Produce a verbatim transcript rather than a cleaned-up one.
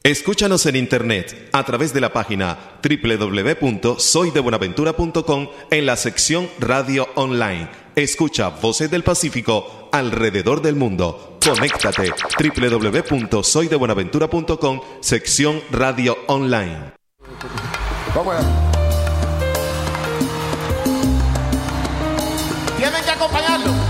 Escúchanos en internet a través de la página doble u doble u doble u punto soy de buenaventura punto com en la sección Radio Online. Escucha Voces del Pacífico alrededor del mundo. Conéctate doble u doble u doble u punto soy de buenaventura punto com, sección Radio Online. Vamos allá. Tienen que acompañarlo.